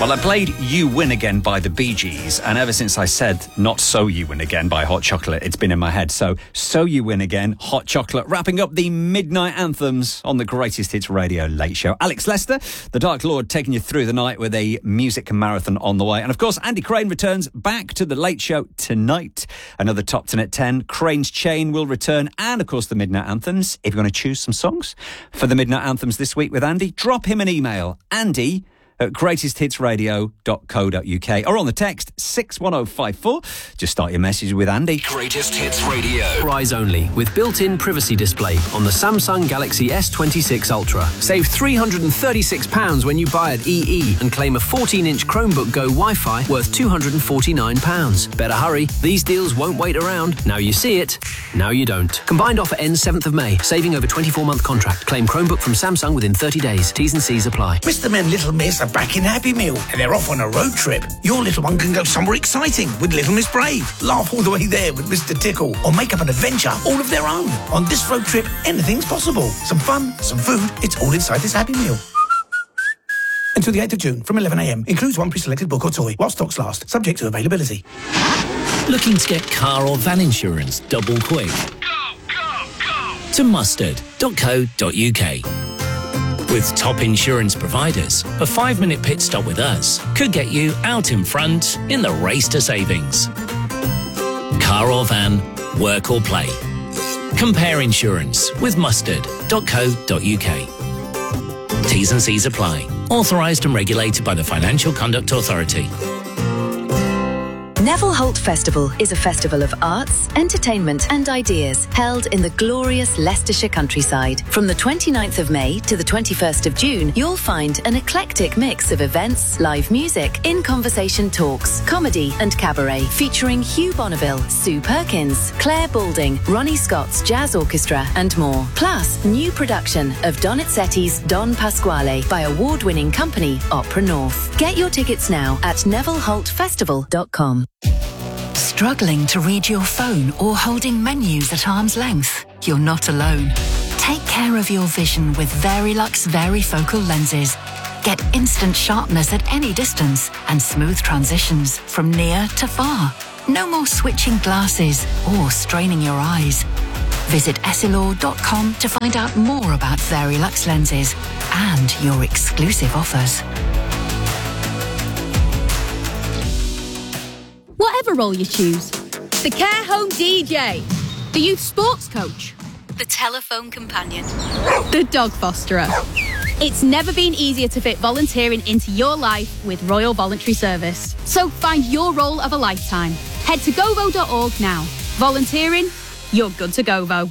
Well, I played You Win Again by the Bee Gees, and ever since I said Not So You Win Again by Hot Chocolate, it's been in my head. So You Win Again, Hot Chocolate, wrapping up the midnight anthems on the Greatest Hits Radio Late Show. Alex Lester, the Dark Lord, taking you through the night with a music marathon on the way. And of course, Andy Crane returns back to the Late Show tonight. Another Top 10 at 10. Crane's Chain will return, and of course the midnight anthems. If you're going to choose some songs for the midnight anthems this week with Andy, drop him an email, Andy@greatesthitsradio.co.uk, or on the text 61054. Just start your message with Andy. Greatest Hits Radio. Rise only with built-in privacy display on the Samsung Galaxy S26 Ultra. Save £336 when you buy at EE and claim a 14-inch Chromebook Go Wi-Fi worth £249. Better hurry. These deals won't wait around. Now you see it, now you don't. Combined offer ends 7th of May. Saving over 24-month contract. Claim Chromebook from Samsung within 30 days. T's and C's apply. Mr. Men, Little Miss are back in Happy Meal and they're off on a road trip. Your little one can go somewhere exciting with Little Miss Brave, laugh all the way there with Mr. Tickle, or make up an adventure all of their own. On this road trip, anything's possible. Some fun, some food, it's all inside this Happy Meal. Until the 8th of June from 11 a.m. Includes one pre-selected book or toy while stocks last, subject to availability. Looking to get car or van insurance double quick? Go! To mustard.co.uk. With top insurance providers, a 5-minute pit stop with us could get you out in front in the race to savings. Car or van, work or play. Compare insurance with mustard.co.uk. T's and C's apply. Authorised and regulated by the Financial Conduct Authority. Neville Holt Festival is a festival of arts, entertainment and ideas held in the glorious Leicestershire countryside. From the 29th of May to the 21st of June, you'll find an eclectic mix of events, live music, in-conversation talks, comedy and cabaret, featuring Hugh Bonneville, Sue Perkins, Claire Balding, Ronnie Scott's Jazz Orchestra and more. Plus, new production of Donizetti's Don Pasquale by award-winning company Opera North. Get your tickets now at nevilleholtfestival.com. Struggling to read your phone or holding menus at arm's length? You're not alone. Take care of your vision with Verilux Varifocal lenses. Get instant sharpness at any distance and smooth transitions from near to far. No more switching glasses or straining your eyes. Visit essilor.com to find out more about Verilux lenses and your exclusive offers. Whatever role you choose, the care home DJ, the youth sports coach, The telephone companion, the dog fosterer. It's never been easier to fit volunteering into your life with Royal Voluntary Service. So find your role of a lifetime. Head to govo.org now. Volunteering, you're good to Govo.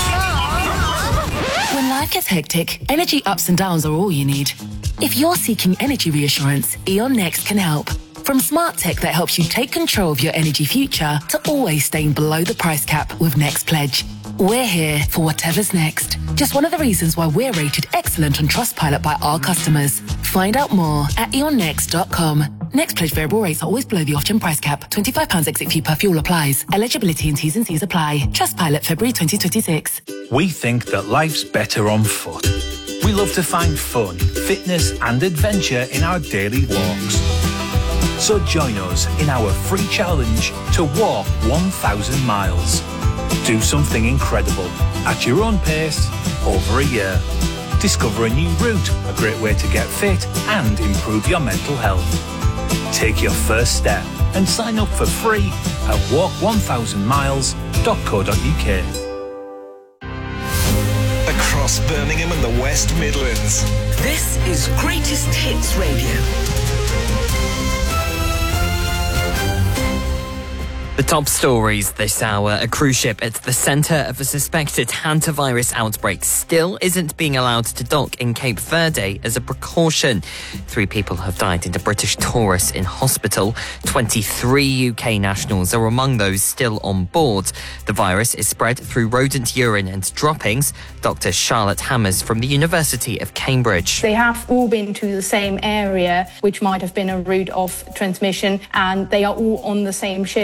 When life gets hectic, energy ups and downs are all you need. If you're seeking energy reassurance, E.ON Next can help. From smart tech that helps you take control of your energy future to always staying below the price cap with Next Pledge. We're here for whatever's next. Just one of the reasons why we're rated excellent on Trustpilot by our customers. Find out more at eonnext.com. Next Pledge variable rates are always below the off-gem price cap. £25 exit fee per fuel applies. Eligibility and T's and C's apply. Trustpilot February 2026. We think that life's better on foot. We love to find fun, fitness and adventure in our daily walks. So join us in our free challenge to walk 1,000 miles. Do something incredible at your own pace over a year. Discover a new route, a great way to get fit and improve your mental health. Take your first step and sign up for free at walk1000miles.co.uk. Across Birmingham and the West Midlands. This is Greatest Hits Radio. The top stories this hour. A cruise ship at the centre of a suspected hantavirus outbreak still isn't being allowed to dock in Cape Verde as a precaution. 3 people have died in the British Taurus in hospital. 23 UK nationals are among those still on board. The virus is spread through rodent urine and droppings. Dr. Charlotte Hammers from the University of Cambridge. They have all been to the same area, which might have been a route of transmission, and they are all on the same ship. So if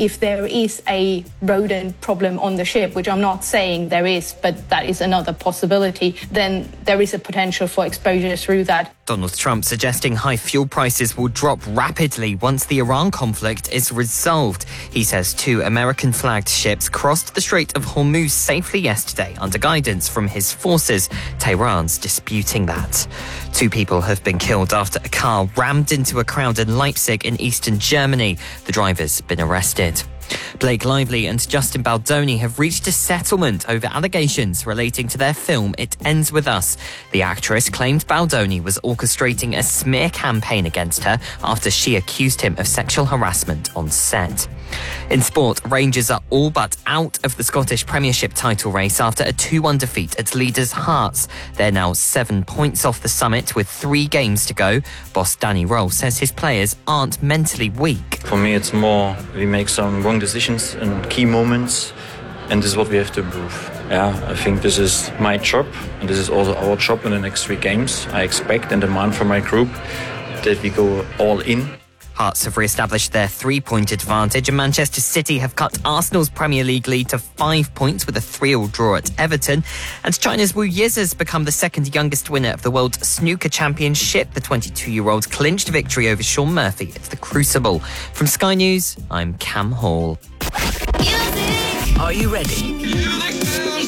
if there is a rodent problem on the ship, which I'm not saying there is, but that is another possibility, then there is a potential for exposure through that. Donald Trump suggesting high fuel prices will drop rapidly once the Iran conflict is resolved. He says 2 American-flagged ships crossed the Strait of Hormuz safely yesterday under guidance from his forces. Tehran's disputing that. 2 people have been killed after a car rammed into a crowd in Leipzig in eastern Germany. The driver's been arrested. Blake Lively and Justin Baldoni have reached a settlement over allegations relating to their film It Ends With Us. The actress claimed Baldoni was orchestrating a smear campaign against her after she accused him of sexual harassment on set. In sport, Rangers are all but out of the Scottish Premiership title race after a 2-1 defeat at Leaders Hearts. They're now 7 points off the summit with 3 games to go. Boss Danny Roll says his players aren't mentally weak. For me, it's more we make some wrong decisions in key moments, and this is what we have to improve. Yeah, I think this is my job, and this is also our job in the next 3 games. I expect and demand from my group that we go all in. Hearts have re-established their 3-point advantage, and Manchester City have cut Arsenal's Premier League lead to 5 points with a 3-3 draw at Everton. And China's Wu Yiz has become the second youngest winner of the World Snooker Championship. The 22-year-old clinched victory over Sean Murphy at the Crucible. From Sky News, I'm Cam Hall. Are you ready?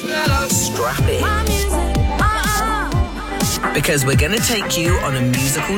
Strap in. Because we're going to take you on a musical